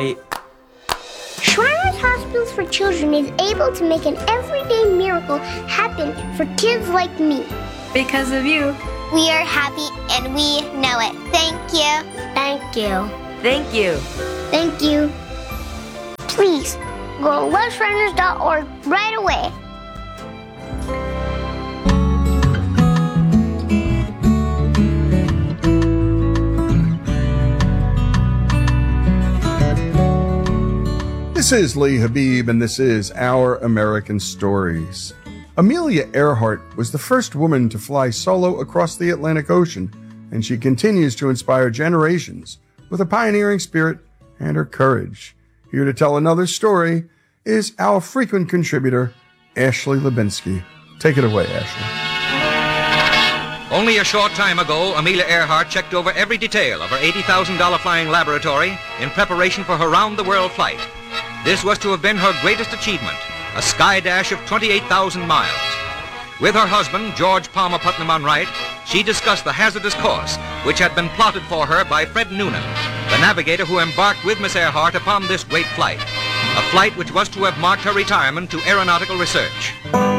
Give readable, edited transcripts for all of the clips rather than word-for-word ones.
right. Shriners Hospitals for Children is able to make an everyday miracle happen for kids like me. Because of you. We are happy and we know it. Thank you. Thank you. Thank you. Thank you. Please, go to loveshriners.org right away. This is Lee Habib, and this is Our American Stories. Amelia Earhart was the first woman to fly solo across the Atlantic Ocean, and she continues to inspire generations with her pioneering spirit and her courage. Here to tell another story is our frequent contributor, Ashley Lubinsky. Take it away, Ashley. Only a short time ago, Amelia Earhart checked over every detail of her $80,000 flying laboratory in preparation for her round-the-world flight. This was to have been her greatest achievement, a sky dash of 28,000 miles. With her husband, George Palmer Putnam on right, she discussed the hazardous course which had been plotted for her by Fred Noonan, the navigator who embarked with Miss Earhart upon this great flight, a flight which was to have marked her retirement to aeronautical research.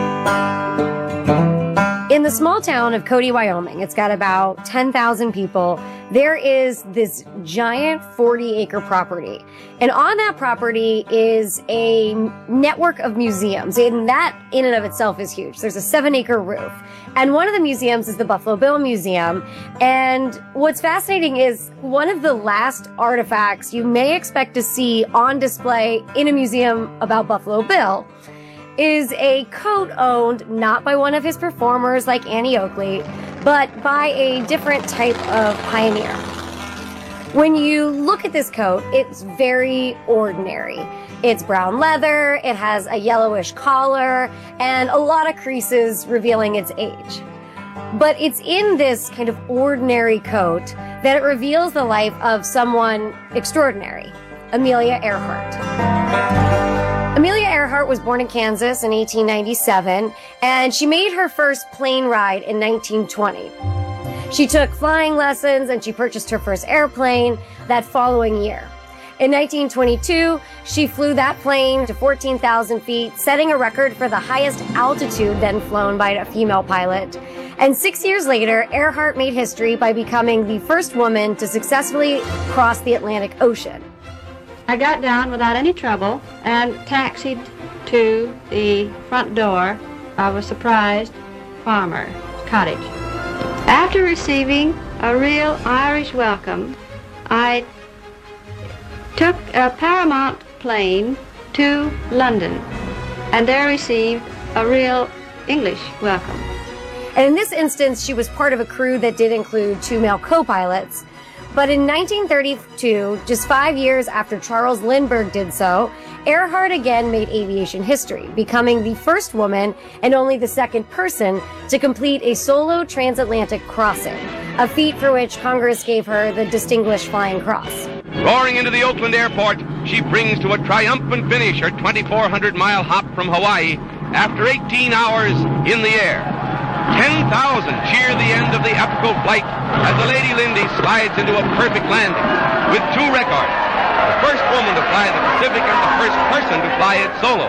In the small town of Cody, Wyoming, it's got about 10,000 people. There is this giant 40-acre property. And on that property is a network of museums. And that in and of itself is huge. There's a 7-acre roof. And one of the museums is the Buffalo Bill Museum. And what's fascinating is one of the last artifacts you may expect to see on display in a museum about Buffalo Bill is a coat owned not by one of his performers like Annie Oakley, but by a different type of pioneer. When you look at this coat, it's very ordinary. It's brown leather, it has a yellowish collar, and a lot of creases revealing its age. But it's in this kind of ordinary coat that it reveals the life of someone extraordinary, Amelia Earhart. Amelia Earhart was born in Kansas in 1897, and she made her first plane ride in 1920. She took flying lessons, and she purchased her first airplane that following year. In 1922, she flew that plane to 14,000 feet, setting a record for the highest altitude then flown by a female pilot. And 6 years later, Earhart made history by becoming the first woman to successfully cross the Atlantic Ocean. I got down without any trouble and taxied to the front door of a surprised farmer's cottage. After receiving a real Irish welcome, I took a Paramount plane to London and there received a real English welcome. And in this instance, she was part of a crew that did include 2 male co-pilots. But in 1932, just 5 years after Charles Lindbergh did so, Earhart again made aviation history, becoming the first woman and only the second person to complete a solo transatlantic crossing, a feat for which Congress gave her the Distinguished Flying Cross. Roaring into the Oakland airport, she brings to a triumphant finish her 2,400-mile hop from Hawaii after 18 hours in the air. 10,000 cheer the end of the epical flight as the Lady Lindy slides into a perfect landing with 2 records. The first woman to fly the Pacific and the first person to fly it solo.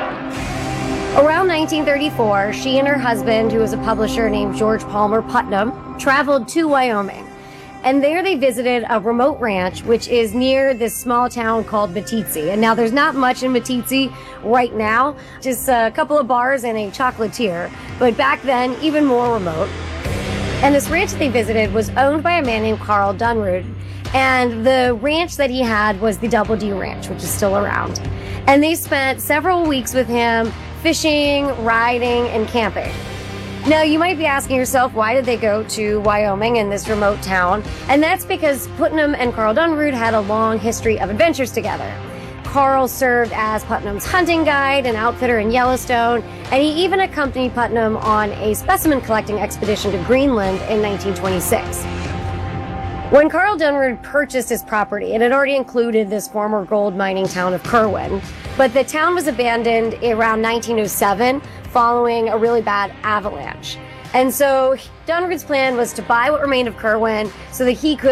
Around 1934, she and her husband, who was a publisher named George Palmer Putnam, traveled to Wyoming. And there they visited a remote ranch, which is near this small town called Meeteetse. And now there's not much in Meeteetse right now, just a couple of bars and a chocolatier. But back then, even more remote. And this ranch that they visited was owned by a man named Carl Dunrud. And the ranch that he had was the Double D Ranch, which is still around. And they spent several weeks with him fishing, riding, and camping. Now, you might be asking yourself, why did they go to Wyoming in this remote town? And that's because Putnam and Carl Dunrud had a long history of adventures together. Carl served as Putnam's hunting guide and outfitter in Yellowstone, and he even accompanied Putnam on a specimen collecting expedition to Greenland in 1926. When Carl Dunrud purchased his property, it had already included this former gold mining town of Kirwin, but the town was abandoned around 1907 following a really bad avalanche. And so Dunrud's plan was to buy what remained of Kirwin so that he could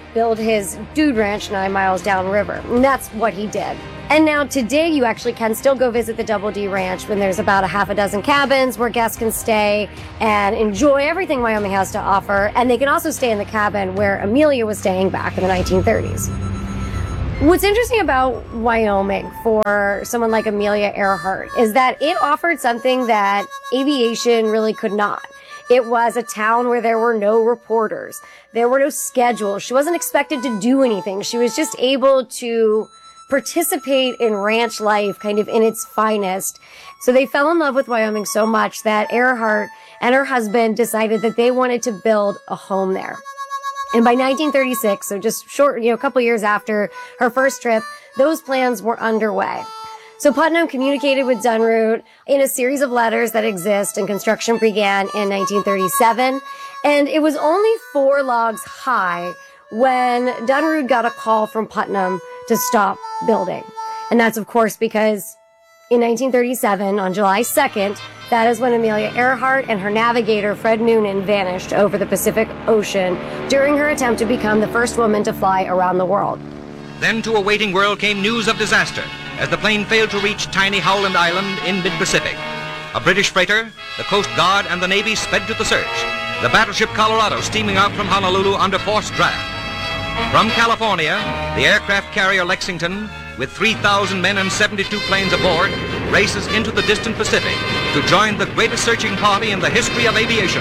build his dude ranch 9 miles downriver. And that's what he did. And now today you actually can still go visit the Double D Ranch when there's about a half a dozen cabins where guests can stay and enjoy everything Wyoming has to offer. And they can also stay in the cabin where Amelia was staying back in the 1930s. What's interesting about Wyoming for someone like Amelia Earhart is that it offered something that aviation really could not. It was a town where there were no reporters. There were no schedules. She wasn't expected to do anything. She was just able to participate in ranch life kind of in its finest. So they fell in love with Wyoming so much that Earhart and her husband decided that they wanted to build a home there. And by 1936, so just short, a couple years after her first trip, those plans were underway. So Putnam communicated with Dunroot in a series of letters that exist, and construction began in 1937. And it was only 4 logs high when Dunroot got a call from Putnam to stop building. And that's, of course, because in 1937, on July 2nd, that is when Amelia Earhart and her navigator, Fred Noonan, vanished over the Pacific Ocean during her attempt to become the first woman to fly around the world. Then to a waiting world came news of disaster as the plane failed to reach tiny Howland Island in mid-Pacific. A British freighter, the Coast Guard, and the Navy sped to the search. The battleship Colorado steaming out from Honolulu under forced draft. From California, the aircraft carrier Lexington, with 3,000 men and 72 planes aboard, races into the distant Pacific to join the greatest searching party in the history of aviation.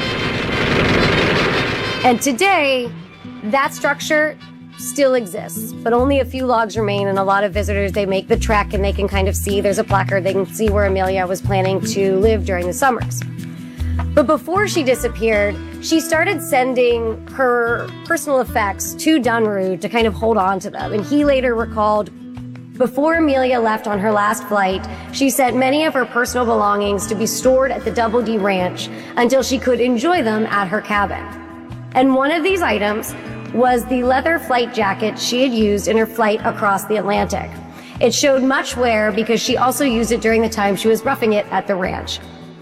And today, that structure still exists, but only a few logs remain, and a lot of visitors, they make the trek and they can kind of see, there's a placard, they can see where Amelia was planning to live during the summers. But before she disappeared, she started sending her personal effects to Dunroot to kind of hold on to them. And he later recalled, before Amelia left on her last flight, she sent many of her personal belongings to be stored at the Double D Ranch until she could enjoy them at her cabin. And one of these items was the leather flight jacket she had used in her flight across the Atlantic. It showed much wear because she also used it during the time she was roughing it at the ranch.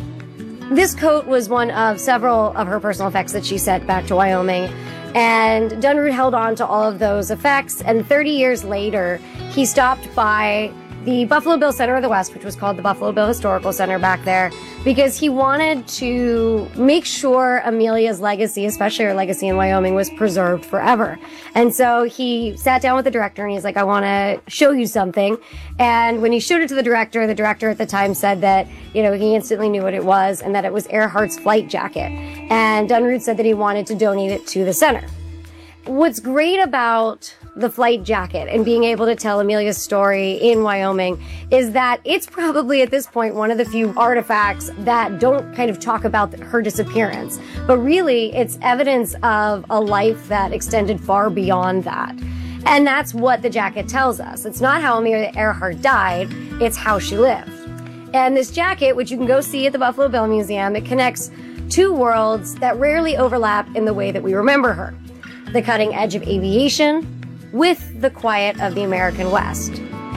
This coat was one of several of her personal effects that she sent back to Wyoming, and Dunroot held on to all of those effects, and 30 years later, he stopped by the Buffalo Bill Center of the West, which was called the Buffalo Bill Historical Center back there, because he wanted to make sure Amelia's legacy, especially her legacy in Wyoming, was preserved forever. And so he sat down with the director and he's like, I want to show you something. And when he showed it to the director at the time said that, he instantly knew what it was and that it was Earhart's flight jacket. And Dunroot said that he wanted to donate it to the center. What's great about the flight jacket and being able to tell Amelia's story in Wyoming is that it's probably at this point one of the few artifacts that don't kind of talk about her disappearance, but really it's evidence of a life that extended far beyond that. And that's what the jacket tells us. It's not how Amelia Earhart died, it's how she lived. And this jacket, which you can go see at the Buffalo Bill Museum, it connects 2 worlds that rarely overlap in the way that we remember her. The cutting edge of aviation with the quiet of the American West.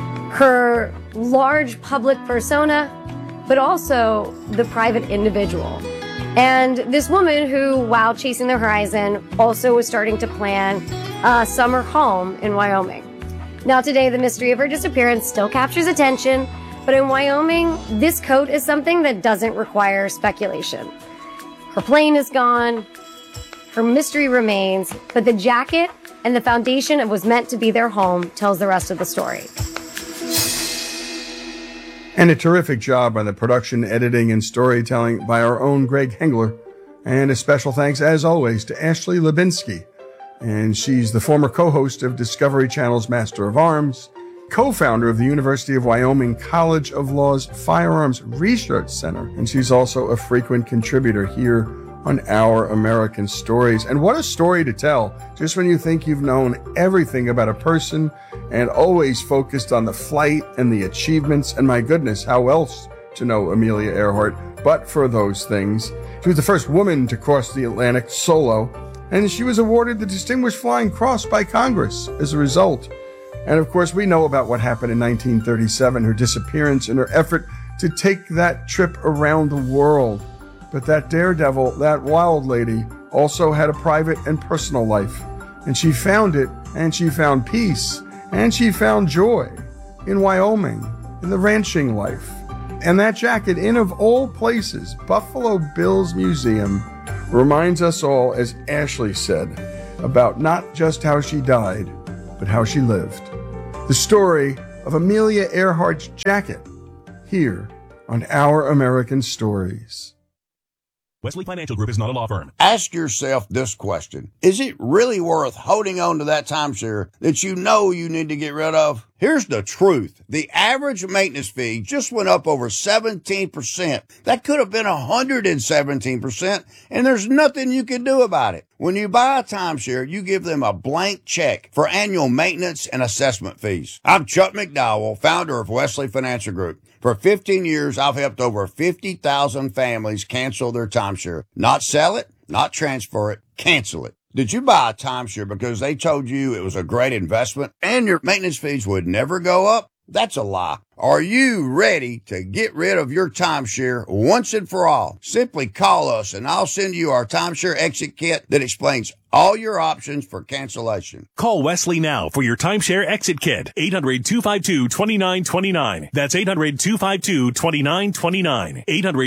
Her large public persona, but also the private individual. And this woman who, while chasing the horizon, also was starting to plan a summer home in Wyoming. Now today, the mystery of her disappearance still captures attention, but in Wyoming, this coat is something that doesn't require speculation. Her plane is gone, her mystery remains, but the jacket and the foundation of what was meant to be their home tells the rest of the story. And a terrific job by the production, editing, and storytelling by our own Greg Hengler. And a special thanks, as always, to Ashley Lubinsky. And she's the former co-host of Discovery Channel's Master of Arms, co-founder of the University of Wyoming College of Law's Firearms Research Center. And she's also a frequent contributor here on Our American Stories. And what a story to tell, just when you think you've known everything about a person and always focused on the flight and the achievements. And my goodness, how else to know Amelia Earhart but for those things? She was the first woman to cross the Atlantic solo, and she was awarded the Distinguished Flying Cross by Congress as a result. And of course, we know about what happened in 1937, her disappearance and her effort to take that trip around the world. But that daredevil, that wild lady, also had a private and personal life. And she found it and she found peace, and she found joy in Wyoming, in the ranching life. And that jacket, in of all places, Buffalo Bill's Museum, reminds us all, as Ashley said, about not just how she died, but how she lived. The story of Amelia Earhart's jacket, here on Our American Stories. Wesley Financial Group is not a law firm. Ask yourself this question. Is it really worth holding on to that timeshare that you know you need to get rid of? Here's the truth. The average maintenance fee just went up over 17%. That could have been 117%, and there's nothing you can do about it. When you buy a timeshare, you give them a blank check for annual maintenance and assessment fees. I'm Chuck McDowell, founder of Wesley Financial Group. For 15 years, I've helped over 50,000 families cancel their timeshare. Not sell it, not transfer it, cancel it. Did you buy a timeshare because they told you it was a great investment and your maintenance fees would never go up? That's a lie. Are you ready to get rid of your timeshare once and for all? Simply call us and I'll send you our timeshare exit kit that explains all your options for cancellation. Call Wesley now for your timeshare exit kit. 800-252-2929. That's 800-252-2929.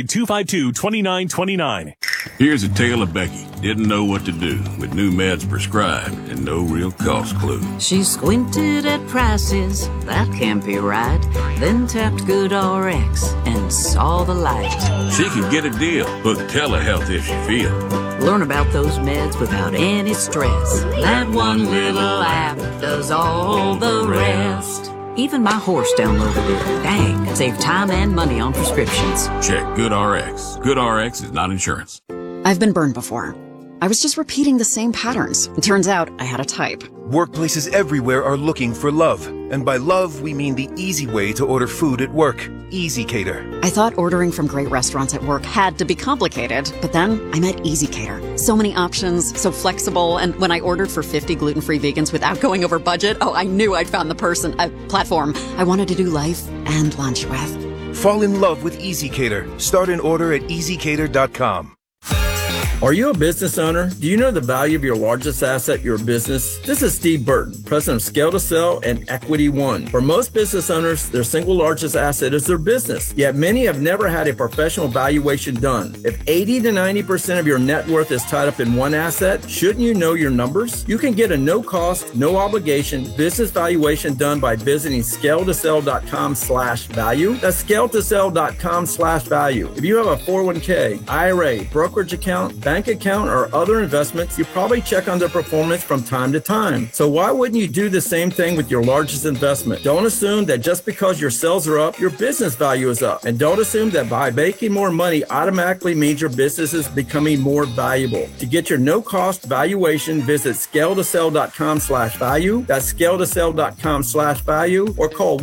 800-252-2929. Here's a tale of Becky. Didn't know what to do with new meds prescribed and no real cost clue. She squinted at prices, that can't be right. Then tapped GoodRx and saw the light. She could get a deal, book telehealth if she feels. Learn about those meds without any stress. That one little app does all the rest. Even my horse downloaded it. Dang, save time and money on prescriptions. Check GoodRx. GoodRx is not insurance. I've been burned before. I was just repeating the same patterns. It turns out I had a type. Workplaces everywhere are looking for love. And by love, we mean the easy way to order food at work. EasyCater. I thought ordering from great restaurants at work had to be complicated, but then I met EasyCater. So many options, so flexible, and when I ordered for 50 gluten-free vegans without going over budget, I knew I'd found the platform I wanted to do life and lunch with. Fall in love with EasyCater. Start an order at easycater.com. Are you a business owner? Do you know the value of your largest asset, your business? This is Steve Burton, president of Scale to Sell and Equity One. For most business owners, their single largest asset is their business. Yet many have never had a professional valuation done. If 80 to 90% of your net worth is tied up in one asset, shouldn't you know your numbers? You can get a no-cost, no-obligation business valuation done by visiting scaletosell.com/value. That's scaletosell.com/value. If you have a 401k, IRA, brokerage account, bank account, or other investments, you probably check on their performance from time to time. So why wouldn't you do the same thing with your largest investment? Don't assume that just because your sales are up, your business value is up. And don't assume that by making more money automatically means your business is becoming more valuable. To get your no-cost valuation, visit scaletosell.com/value. That's scaletosell.com/value, or call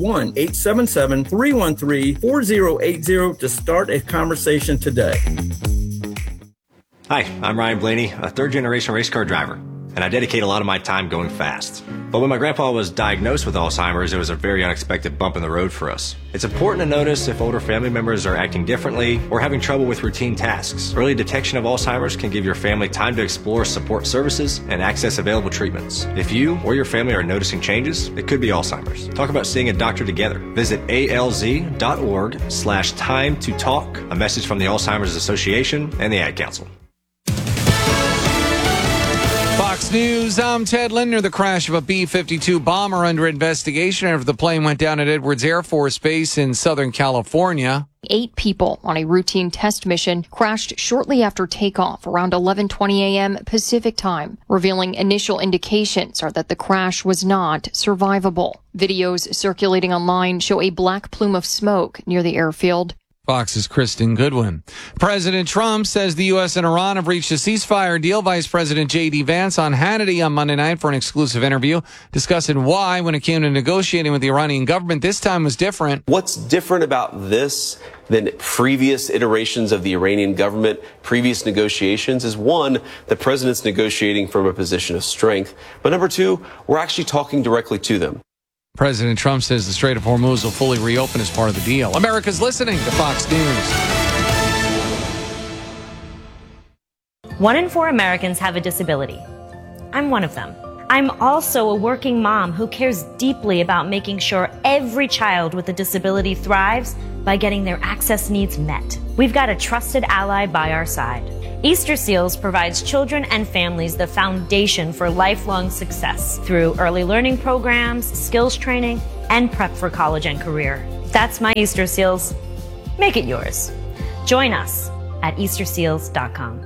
1-877-313-4080 to start a conversation today. Hi, I'm Ryan Blaney, a third-generation race car driver, and I dedicate a lot of my time going fast. But when my grandpa was diagnosed with Alzheimer's, it was a very unexpected bump in the road for us. It's important to notice if older family members are acting differently or having trouble with routine tasks. Early detection of Alzheimer's can give your family time to explore support services and access available treatments. If you or your family are noticing changes, it could be Alzheimer's. Talk about seeing a doctor together. Visit alz.org/time to talk. A message from the Alzheimer's Association and the Ad Council. Fox News, I'm Ted Lindner. The crash of a B-52 bomber under investigation after the plane went down at Edwards Air Force Base in Southern California. 8 people on a routine test mission crashed shortly after takeoff around 11:20 a.m. Pacific time, revealing initial indications are that the crash was not survivable. Videos circulating online show a black plume of smoke near the airfield. Fox's Kristen Goodwin. President Trump says the U.S. and Iran have reached a ceasefire deal. Vice President J.D. Vance on Hannity on Monday night for an exclusive interview, discussing why, when it came to negotiating with the Iranian government, this time was different. What's different about this than previous iterations of the Iranian government, previous negotiations, is one, the president's negotiating from a position of strength. But number two, we're actually talking directly to them. President Trump says the Strait of Hormuz will fully reopen as part of the deal. America's listening to Fox News. 1 in 4 Americans have a disability. I'm one of them. I'm also a working mom who cares deeply about making sure every child with a disability thrives by getting their access needs met. We've got a trusted ally by our side. Easter Seals provides children and families the foundation for lifelong success through early learning programs, skills training, and prep for college and career. That's my Easter Seals. Make it yours. Join us at easterseals.com.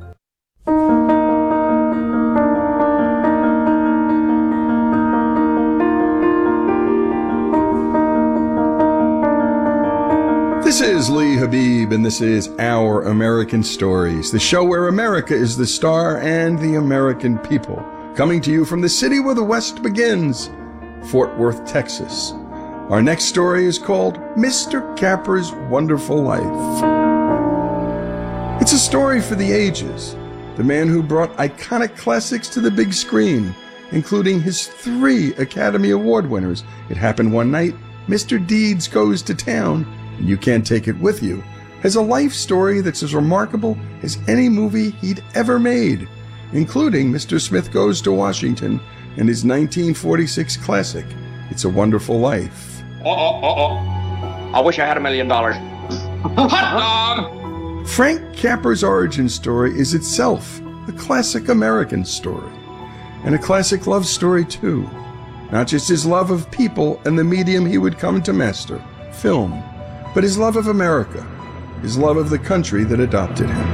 This is Lee Habib, and this is Our American Stories, the show where America is the star and the American people. Coming to you from the city where the West begins, Fort Worth, Texas. Our next story is called Mr. Capper's Wonderful Life. It's a story for the ages. The man who brought iconic classics to the big screen, including his 3 Academy Award winners. It Happened One Night, Mr. Deeds Goes to Town, and You Can't Take It With You, has a life story that's as remarkable as any movie he'd ever made, including Mr. Smith Goes to Washington and his 1946 classic, It's a Wonderful Life. I wish I had $1 million. Hot dog! Frank Capra's origin story is itself a classic American story, and a classic love story too. Not just his love of people and the medium he would come to master, film, but his love of America, his love of the country that adopted him.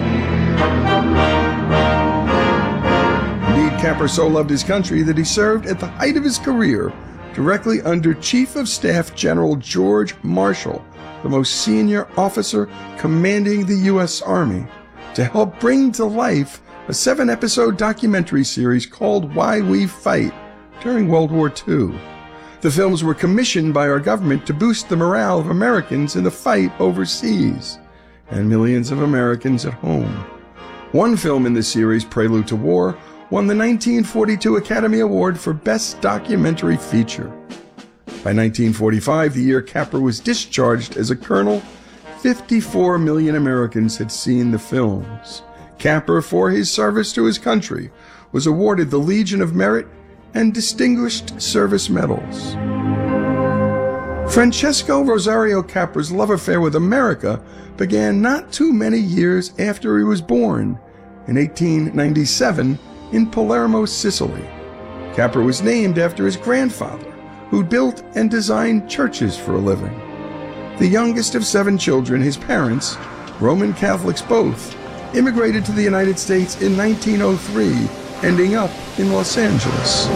Indeed, Capra so loved his country that he served at the height of his career directly under Chief of Staff General George Marshall, the most senior officer commanding the U.S. Army, to help bring to life a 7-episode documentary series called Why We Fight during World War II. The films were commissioned by our government to boost the morale of Americans in the fight overseas, and millions of Americans at home. One film in the series, Prelude to War, won the 1942 Academy Award for Best Documentary Feature. By 1945, the year Capra was discharged as a colonel, 54 million Americans had seen the films. Capra, for his service to his country, was awarded the Legion of Merit and Distinguished Service Medals. Francesco Rosario Capra's love affair with America began not too many years after he was born, in 1897, in Palermo, Sicily. Capra was named after his grandfather, who built and designed churches for a living. The youngest of 7 children, his parents, Roman Catholics both, immigrated to the United States in 1903, ending up in Los Angeles.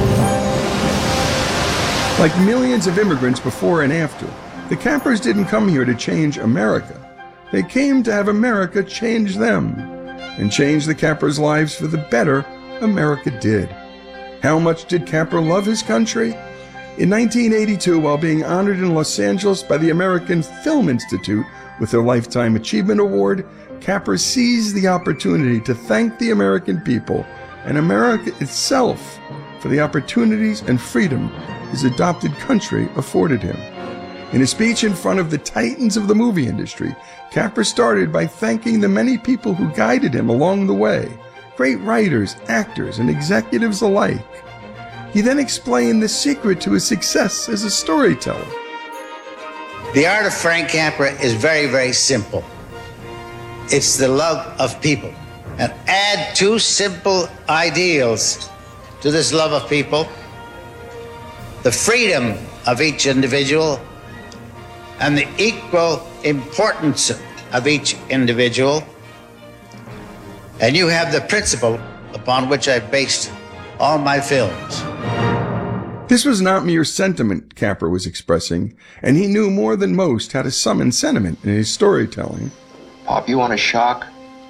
Like millions of immigrants before and after, the Capras didn't come here to change America. They came to have America change them, and change the Capras' lives for the better. America did. How much did Capra love his country? In 1982, while being honored in Los Angeles by the American Film Institute with their Lifetime Achievement Award, Capra seized the opportunity to thank the American people and America itself for the opportunities and freedom his adopted country afforded him. In a speech in front of the titans of the movie industry, Capra started by thanking the many people who guided him along the way, great writers, actors, and executives alike. He then explained the secret to his success as a storyteller. The art of Frank Capra is very, very simple. It's the love of people. And add 2 simple ideals to this love of people: the freedom of each individual and the equal importance of each individual, and you have the principle upon which I based all my films. This was not mere sentiment Capra was expressing, and he knew more than most how to summon sentiment in his storytelling. Pop, you want a shock?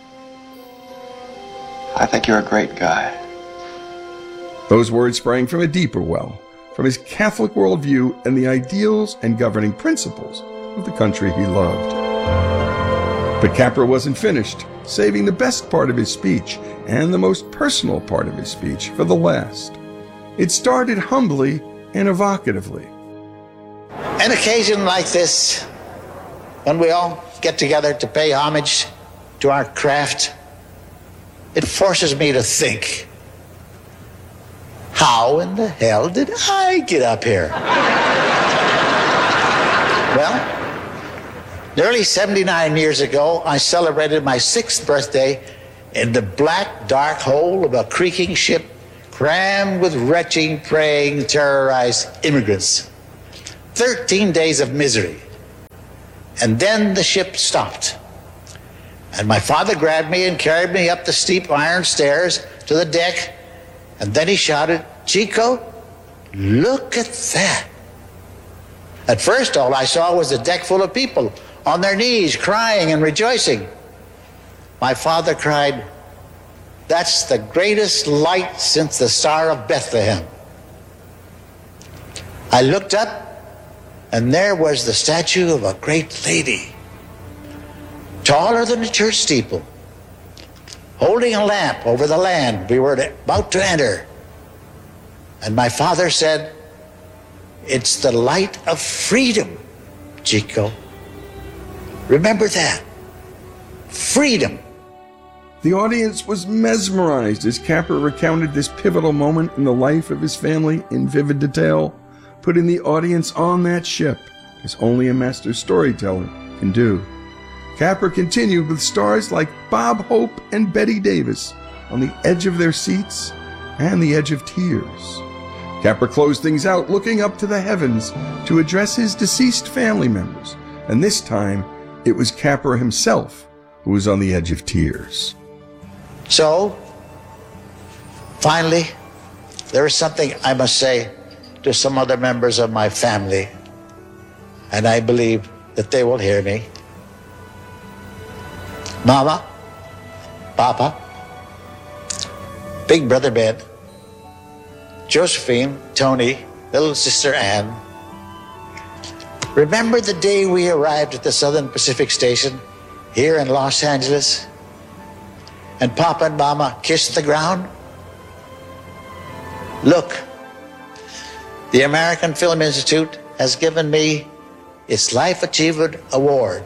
I think you're a great guy. Those words sprang from a deeper well, from his Catholic worldview and the ideals and governing principles of the country he loved. But Capra wasn't finished, saving the best part of his speech and the most personal part of his speech for the last. It started humbly and evocatively. An occasion like this, when we all get together to pay homage to our craft, it forces me to think. How in the hell did I get up here? Well, nearly 79 years ago, I celebrated my 6th birthday in the black, dark hole of a creaking ship crammed with retching, praying, terrorized immigrants. 13 days of misery. And then the ship stopped. And my father grabbed me and carried me up the steep iron stairs to the deck. And then he shouted, "Chico, look at that." At first, all I saw was a deck full of people on their knees, crying and rejoicing. My father cried, "That's the greatest light since the Star of Bethlehem." I looked up, and there was the statue of a great lady, taller than a church steeple, holding a lamp over the land we were about to enter. And my father said, "It's the light of freedom, Chico. Remember that. Freedom." The audience was mesmerized as Capra recounted this pivotal moment in the life of his family in vivid detail, putting the audience on that ship, as only a master storyteller can do. Capra continued with stars like Bob Hope and Betty Davis on the edge of their seats and the edge of tears. Capra closed things out looking up to the heavens to address his deceased family members, and this time it was Capra himself who was on the edge of tears. So, finally, there is something I must say to some other members of my family, and I believe that they will hear me. Mama, Papa, Big Brother Ben, Josephine, Tony, little sister Ann. Remember the day we arrived at the Southern Pacific Station here in Los Angeles, and Papa and Mama kissed the ground? Look, the American Film Institute has given me its Life Achievement Award.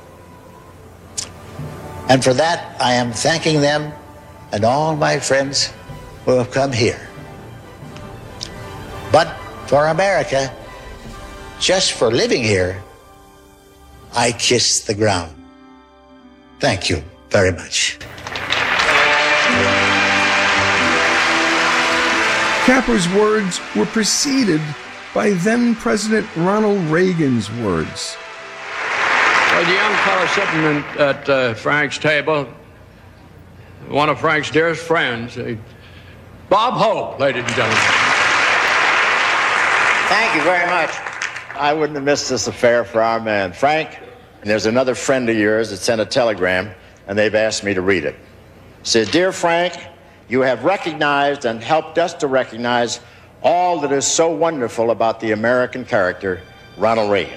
And for that, I am thanking them and all my friends who have come here. But for America, just for living here, I kiss the ground. Thank you very much. Capra's words were preceded by then-President Ronald Reagan's words. Well, the young fellow sitting at Frank's table, one of Frank's dearest friends, Bob Hope, ladies and gentlemen. Thank you very much. I wouldn't have missed this affair for our man, Frank. And there's another friend of yours that sent a telegram, and they've asked me to read it. It says, "Dear Frank, you have recognized and helped us to recognize all that is so wonderful about the American character, Ronald Reagan."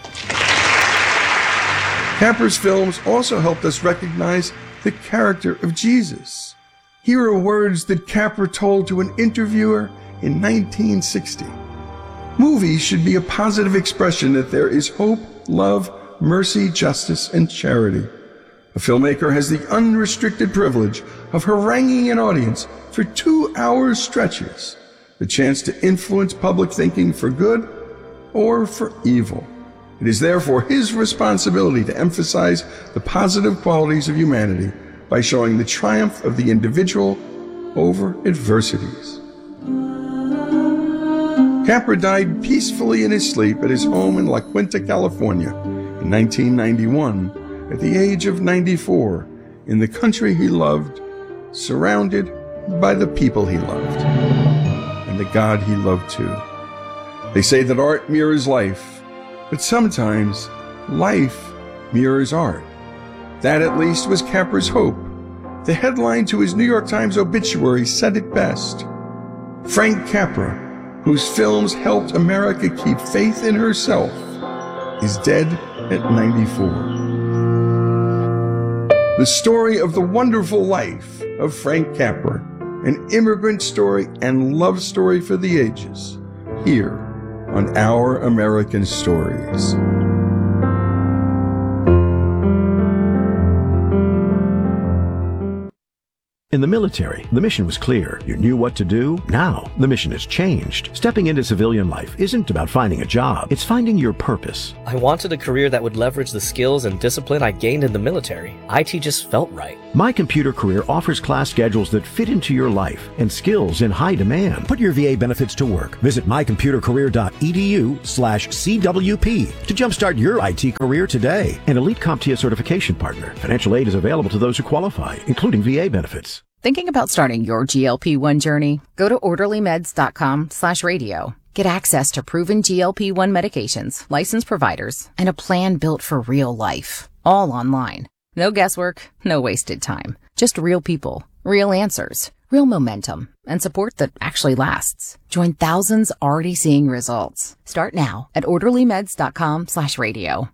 Capra's films also helped us recognize the character of Jesus. Here are words that Capra told to an interviewer in 1960. "Movies should be a positive expression that there is hope, love, mercy, justice, and charity. A filmmaker has the unrestricted privilege of haranguing an audience for 2 hours stretches, the chance to influence public thinking for good or for evil. It is therefore his responsibility to emphasize the positive qualities of humanity by showing the triumph of the individual over adversities." Capra died peacefully in his sleep at his home in La Quinta, California in 1991 at the age of 94 in the country he loved, surrounded by the people he loved and the God he loved too. They say that art mirrors life, but sometimes life mirrors art. That at least was Capra's hope. The headline to his New York Times obituary said it best. Frank Capra, whose films helped America keep faith in herself, is dead at 94. The story of the wonderful life of Frank Capra, an immigrant story and love story for the ages, here on Our American Stories. In the military, the mission was clear. You knew what to do. Now, the mission has changed. Stepping into civilian life isn't about finding a job. It's finding your purpose. I wanted a career that would leverage the skills and discipline I gained in the military. IT just felt right. My Computer Career offers class schedules that fit into your life and skills in high demand. Put your VA benefits to work. Visit mycomputercareer.edu/CWP to jumpstart your IT career today. An elite CompTIA certification partner. Financial aid is available to those who qualify, including VA benefits. Thinking about starting your GLP-1 journey? Go to orderlymeds.com/radio. Get access to proven GLP-1 medications, licensed providers, and a plan built for real life. All online. No guesswork, no wasted time. Just real people, real answers, real momentum, and support that actually lasts. Join thousands already seeing results. Start now at orderlymeds.com/radio.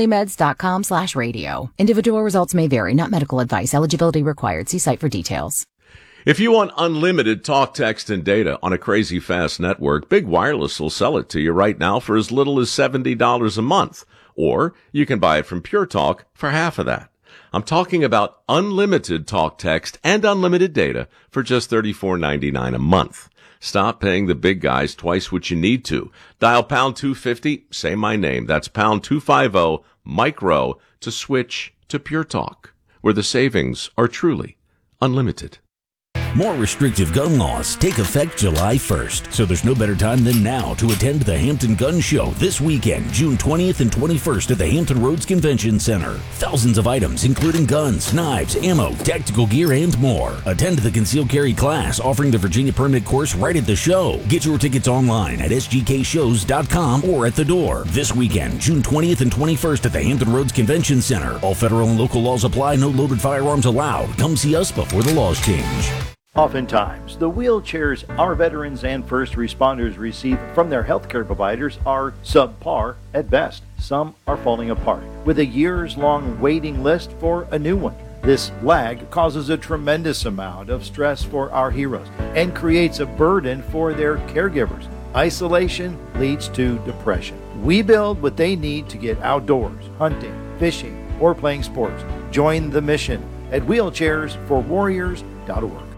orderlymeds.com/radio. Individual results may vary, not medical advice. Eligibility required. See site for details. If you want unlimited talk, text, and data on a crazy fast network, Big Wireless will sell it to you right now for as little as $70 a month. Or you can buy it from Pure Talk for half of that. I'm talking about unlimited talk, text, and unlimited data for just $34.99 a month. Stop paying the big guys twice what you need to. Dial pound 250, say my name. That's pound 250, micro, to switch to Pure Talk, where the savings are truly unlimited. More restrictive gun laws take effect July 1st, so there's no better time than now to attend the Hampton Gun Show this weekend, June 20th and 21st at the Hampton Roads Convention Center. Thousands of items, including guns, knives, ammo, tactical gear, and more. Attend the concealed carry class offering the Virginia Permit course right at the show. Get your tickets online at sgkshows.com or at the door. This weekend, June 20th and 21st at the Hampton Roads Convention Center. All federal and local laws apply, no loaded firearms allowed. Come see us before the laws change. Oftentimes, the wheelchairs our veterans and first responders receive from their healthcare providers are subpar at best. Some are falling apart, with a years-long waiting list for a new one. This lag causes a tremendous amount of stress for our heroes and creates a burden for their caregivers. Isolation leads to depression. We build what they need to get outdoors, hunting, fishing, or playing sports. Join the mission at wheelchairsforwarriors.org.